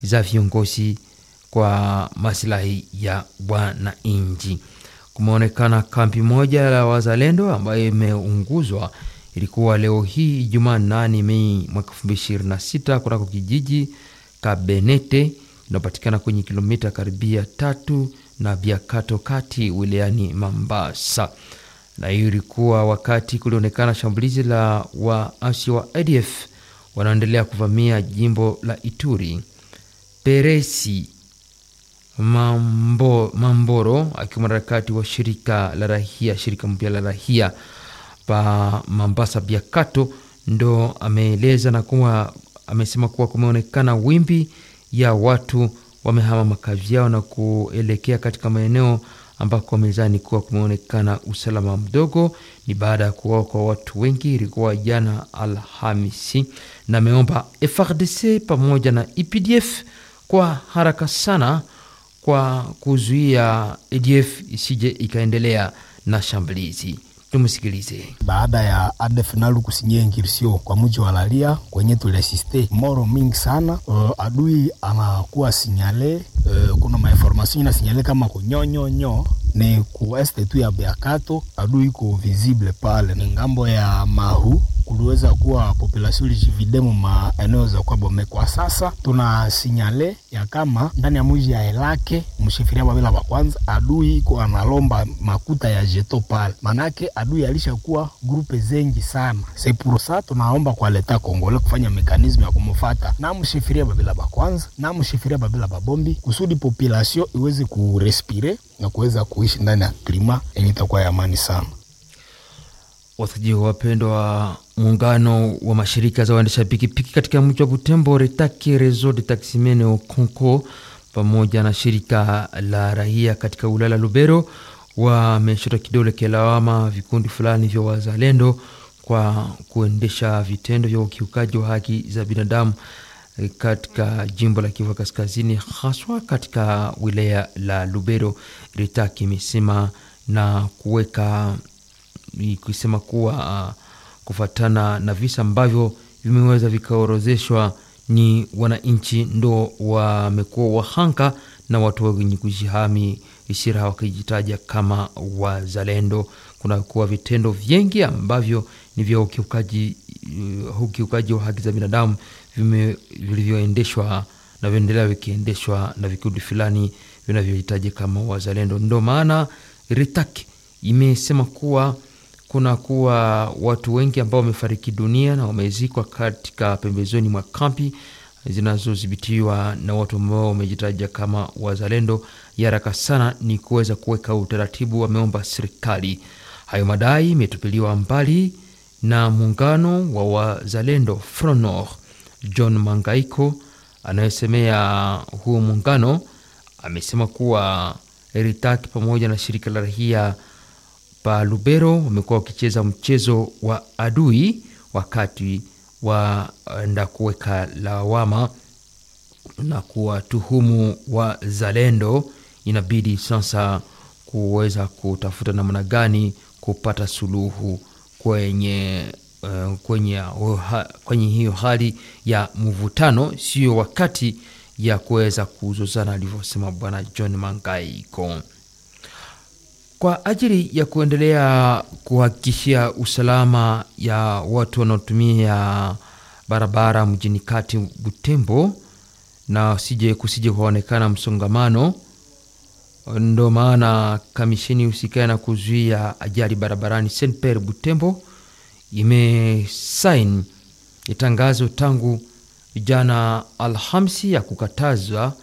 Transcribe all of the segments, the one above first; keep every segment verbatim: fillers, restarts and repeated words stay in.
za viongozi kwa maslahi ya wananchi. Kumeonekana kambi moja la wazalendo ambayo imeunguzwa. Ilikuwa leo hii Ijumaa nane Mei mwaka elfu mbili ishirini na sita kunako kijiji Kabenete, inapatikana kwenye kilomita karibia tatu na Biakato kati wilayani Mambasa. Na hiyo ilikuwa wakati kulionekana shambulizi la waasi wa A D F wanaendelea kuvamia jimbo la Ituri. Peresi Mambo, Mamboro akiwa mwanaharakati wa shirika la rahia, shirika mpya la rahia pa Mambasa Biakato, ndo ameeleza na kuwa amesema kuwa kumeonekana wimbi ya watu wamehama makazi yao na kuelekea katika maeneo ambako mezani kuwa kumeonekana usalama mdogo. Ni baada ya kuwa kwa watu wengi, ilikuwa jana Alhamisi, na ameomba F A R D C pamoja na E P D F kwa haraka sana kwa kuzuia A D F isije ikaendelea na shambulizi. Tumusikilize. Baada ya A D F nalu kusinyia ingirsio kwa mji wa Lalia kwenye tulesiste moro mingi sana, uh, adui anakuwa sinyale, uh, kuna mainformation ina sinyale kama kunyonyo nyo ni kuweste tu ya Biakato, adui iko visible pale. Ni ngambo ya Mahu kuliweza kuwa population lijividemo maeneo za kwa Bome. Kwa sasa tuna sinyale ya kama ndani ya mji ya Elake mshifiria babila wa kwanza adui iko analomba makuta ya jeto pale. Manake adui alishakuwa grupe zengi sana. C'est pour ça tunaomba kwa leta Kongole kufanya mekanismu ya kumfuata na mshifiria babila wa kwanza na mshifiria babila babombi kusudi population iweze kurespire na kuweza kuishi ndani ya klima yenye itakuwa ya amani sana. Wasaji wapendwa wa muungano wa mashirika za waendesha pikipiki katika mji wa Butembo, Retaki Rezo de Taximene Okonko pamoja na shirika la rahia katika ulala Lubero wameshota kidole kelawama vikundi fulani vya wazalendo kwa kuendesha vitendo vya ukiukaji wa haki za binadamu katika jimbo la Kivu Kaskazini, haswa katika wilaya la Lubero. Retaki imesema na kuweka kusema kuwa uh, kufatana na visa ambavyo vimeweza vikaorozeshwa, ni wananchi ndo wamekuwa wahanga na watu wenye kujihami isira wakijitaja kama wazalendo. Kuna kuwa vitendo vingi ambavyo ni vya ukiukaji uh, ukiukaji wa haki za binadamu vilivyoendeshwa na viendelea vikiendeshwa na vikundi fulani vinavyohitaji kama wazalendo. Ndo maana Retaki imesema kuwa kuna kuwa watu wengi ambao wamefariki dunia na wamezikwa katika pembezoni mwa kampi zinazodhibitiwa na watu ambao wamejitaja kama wazalendo. Haraka sana ni kuweza kuweka utaratibu, wameomba serikali. Hayo madai imetupiliwa mbali na muungano wa wazalendo Front Nord. John Mangaiko anayesemea huo muungano amesema kuwa Retaki pamoja na shirika la rahia pa Lubero wamekuwa wakicheza mchezo wa adui wakati waenda kuweka lawama na kuwatuhumu wazalendo. Inabidi sasa kuweza kutafuta namna gani kupata suluhu kwenye uh, kwenye uh, kwenye hiyo hali ya mvutano, sio wakati ya kuweza kuzozana, alivyosema bwana John Mangaiko. Kwa ajili ya kuendelea kuhakikishia usalama ya watu wanaotumia barabara mjini kati Butembo na usije kusije kuonekana msongamano, ndo maana kamisheni husika na kuzuia ajali barabarani Saint Pierre Butembo imesign itangazo tangu jana Alhamisi ya kukataza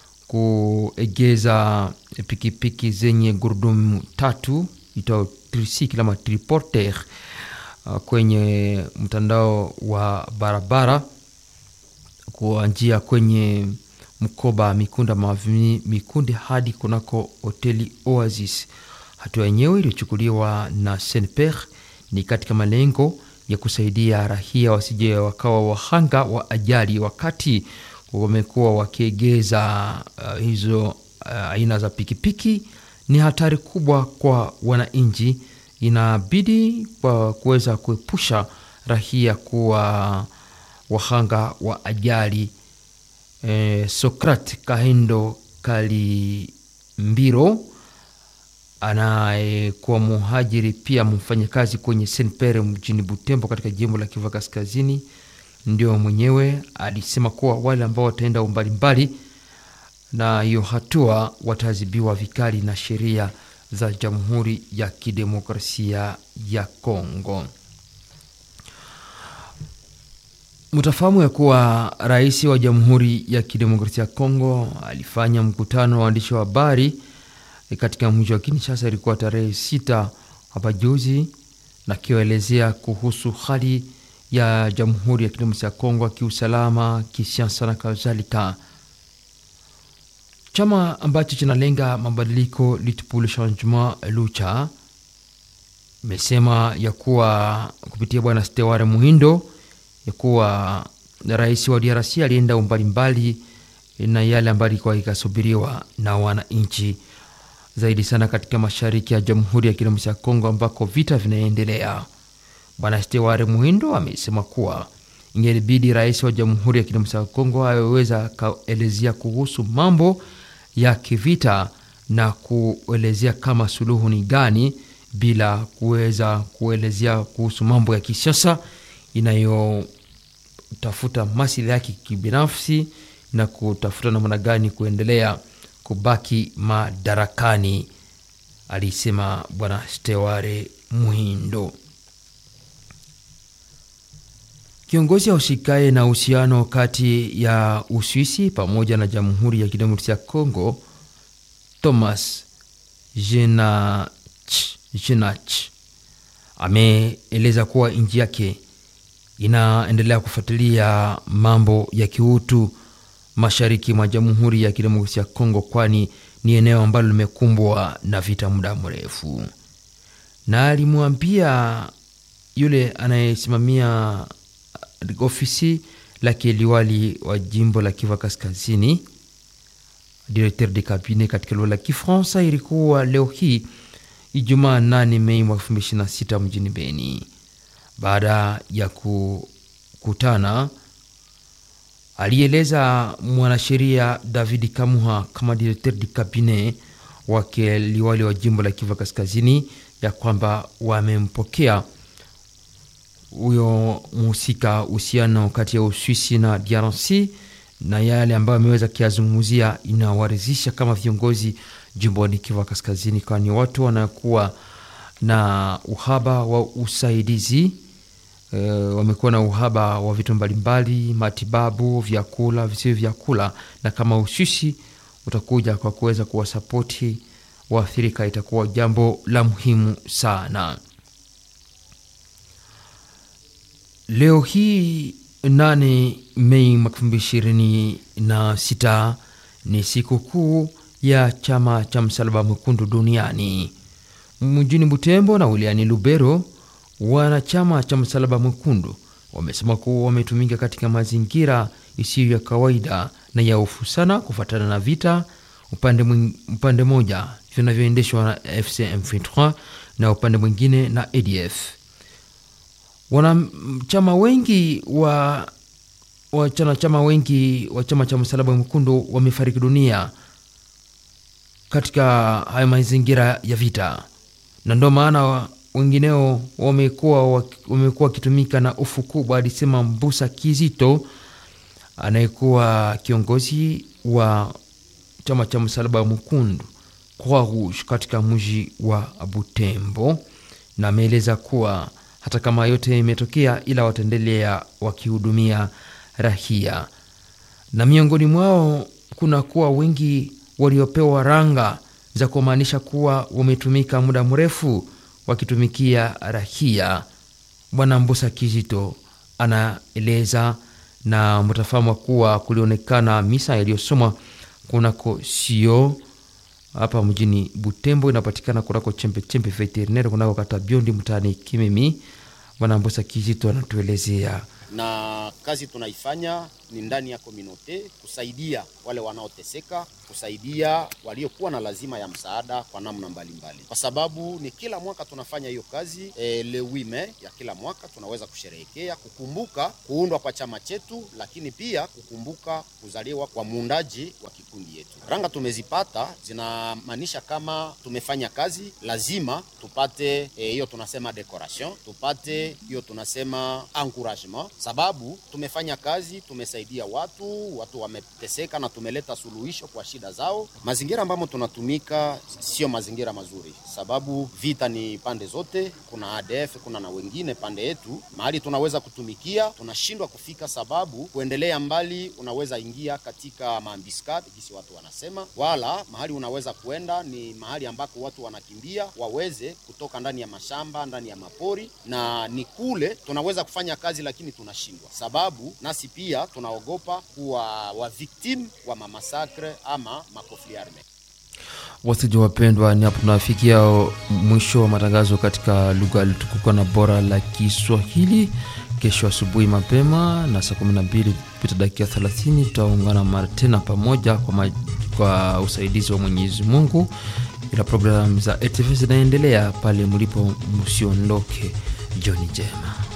kuegeza pikipiki zenye gurudumu tatu ito tricycle ama triporter uh, kwenye mtandao wa barabara kuanzia kwenye mkoba Mikunda Mavimi Mikundi hadi kunako hoteli Oasis. Hatua yenyewe ilichukuliwa na Saint Pierre ni katika malengo ya kusaidia rahia wasije wakawa wahanga wa ajali wakati wamekuwa wakiegeza uh, hizo aina uh, za pikipiki. Ni hatari kubwa kwa wananchi, inabidi kwa kuweza kuepusha rahia kuwa wahanga wa ajali. eh, Socrate Kahindo Kalimbiro anayekuwa muhajiri pia mfanyakazi kwenye Saint Pierre mjini Butembo katika jimbo la Kivu Kaskazini, ndio mwenyewe alisema kuwa wale ambao wataenda umbali mbali na hiyo hatua wataadhibiwa vikali na sheria za Jamhuri ya Kidemokrasia ya Kongo. Mtafahamu ya kuwa rais wa Jamhuri ya Kidemokrasia ya Kongo alifanya mkutano wa waandishi wa habari katika mji wa Kinshasa, ilikuwa tarehe sita hapa juzi, na kielezea kuhusu hali ya Jamhuri ya Kidemokrasia ya Kongo kiusalama, kisiasa na kadhalika. Chama ambacho kinalenga mabadiliko Lutte pour le Changement Lucha mesema ya kuwa kupitia bwana Steware Muhindo ya kuwa rais wa D R C alienda umbali mbali na yale ambayo ilikuwa ikasubiriwa na wananchi, zaidi sana katika mashariki ya Jamhuri ya Kidemokrasia ya Kongo ambako vita vinaendelea. Bwana Steware Muhindo amesema kuwa ingelibidi rais wa Jamhuri ya Kidemokrasia ya Kongo aweza kaelezea kuhusu mambo ya kivita na kuelezea kama suluhu ni gani, bila kuweza kuelezea kuhusu mambo ya kisiasa inayotafuta maslahi yake kibinafsi na kutafuta namna gani kuendelea kubaki madarakani, alisema bwana Steware Muhindo. Kiongozi wa ushikae na uhusiano kati ya Uswisi pamoja na Jamhuri ya Kidemokrasia ya Kongo, Thomas Jenach, Jenach ameeleza kuwa nchi yake inaendelea kufuatilia mambo ya kiutu mashariki mwa Jamhuri ya Kidemokrasia ya Kongo, kwani ni eneo ambalo limekumbwa na vita muda mrefu. Na alimwambia yule anayesimamia ofisi la liwali wa jimbo la Kivu Kaskazini, directeur de cabinet katika lugha la Kifaransa, ilikuwa leo hii Ijumaa nane Mei mwaka elfu mbili ishirini na sita mjini Beni. Baada ya kukutana, alieleza mwanasheria David Kamuha kama directeur de cabinet wake liwali wa jimbo la Kivu Kaskazini ya kwamba wamempokea huyo mhusika uhusiano kati ya Uswisi na D R C, na yale ambayo ameweza kiazungumzia inawaridhisha kama viongozi jimboni Kivu Kaskazini, kwani watu wanakuwa na uhaba wa usaidizi e, wamekuwa na uhaba wa vitu mbalimbali, matibabu, vyakula, visivyo vyakula, na kama Uswisi utakuja kwa kuweza kuwasapoti waathirika itakuwa jambo la muhimu sana. Leo hii nane Mei mwaka elfu mbili ishirini na sita ni siku kuu ya chama cha Msalaba Mwekundu duniani. Mjini Butembo na wilayani Lubero, wanachama cha Msalaba Mwekundu wamesema kuwa wametumika katika mazingira isiyo ya kawaida na ya hofu sana kufuatana na vita upande mwing, upande moja vinavyoendeshwa na F C M ishirini na tatu na upande mwingine na A D F. Wanachama wengi wa wanachama wengi wa chama cha Msalaba Mwekundu wamefariki dunia katika haya mazingira ya vita, na ndio maana wengineo wamekuwa wamekuwa kitumika na ufu kubwa, alisema Mbusa Kizito anayekuwa kiongozi wa chama cha Msalaba Mwekundu Croix Rouge katika mji wa Butembo, na ameeleza kuwa hata kama yote imetokea, ila wataendelea wakihudumia rahia, na miongoni mwao kuna kuwa wengi waliopewa ranga za kumaanisha kuwa wametumika muda mrefu wakitumikia rahia. Bwana Mbusa Kizito anaeleza, na mtafahamu kuwa kulionekana misa iliyosomwa kunako sio hapa mjini Butembo, inapatikana kunako chembe chembe veterinaire kunako kata Biondi mtaani Kimimi. Bwana Mbusa Kizito anatuelezea na kazi tunaifanya ni ndani ya community, kusaidia wale wanaoteseka, kusaidia waliokuwa na lazima ya msaada kwa namna mbalimbali. Kwa sababu ni kila mwaka tunafanya hiyo kazi, e, le huit Mei ya kila mwaka tunaweza kusherehekea kukumbuka kuundwa kwa chama chetu, lakini pia kukumbuka kuzaliwa kwa muundaji wa kikundi yetu. Ranga tumezipata zinamaanisha kama tumefanya kazi, lazima tupate hiyo e, tunasema decoration, tupate hiyo tunasema encouragement, sababu tumefanya kazi, tumesaidia watu, watu wameteseka na tumeleta suluhisho kwa shida zao. Mazingira ambamo tunatumika sio mazingira mazuri, sababu vita ni pande zote, kuna A D F, kuna na wengine pande yetu. Mahali tunaweza kutumikia tunashindwa kufika, sababu kuendelea mbali unaweza ingia katika maambiskade kisi watu wanasema, wala mahali unaweza kuenda ni mahali ambako watu wanakimbia waweze kutoka ndani ya mashamba, ndani ya mapori, na ni kule tunaweza kufanya kazi lakini tunashindwa, sababu nasi pia tunaogopa kuwa wa victim wa mamasakre ama makofli arme. Wasikilizaji wapendwa, ni hapo tunafikia mwisho wa matangazo katika lugha tukuka na bora la Kiswahili. Kesho asubuhi mapema na saa kumi na mbili kupita dakika thelathini tutaungana mara tena pamoja kwa, ma, kwa usaidizi wa Mwenyezi Mungu. Ila programu za A T V zinaendelea pale mlipo, msiondoke. Jioni njema.